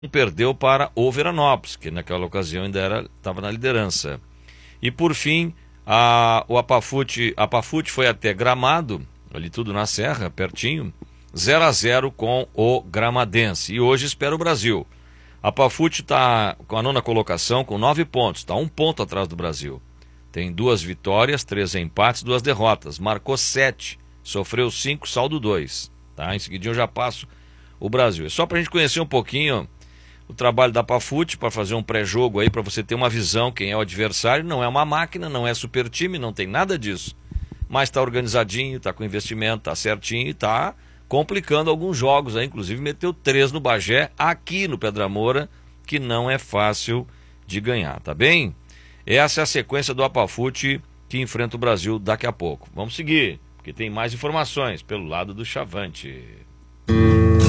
perdeu para o Veranópolis, que naquela ocasião ainda estava na liderança. E por fim, a Pafute foi até Gramado, ali tudo na Serra, pertinho, 0-0 com o Gramadense. E hoje espera o Brasil. A Pafute está com a 9ª colocação, com 9 pontos, está 1 ponto atrás do Brasil. Tem 2 vitórias, 3 empates, 2 derrotas. Marcou 7, sofreu 5, saldo 2. Tá? Em seguidinho eu já passo o Brasil. É só para a gente conhecer um pouquinho o trabalho da Pafute, para fazer um pré-jogo aí, para você ter uma visão quem é o adversário. Não é uma máquina, não é super time, não tem nada disso. Mas está organizadinho, está com investimento, está certinho e está complicando alguns jogos aí. Inclusive meteu 3 no Bagé, aqui no Pedra Moura, que não é fácil de ganhar, tá bem? Essa é a sequência do Pafute que enfrenta o Brasil daqui a pouco. Vamos seguir, porque tem mais informações pelo lado do Chavante.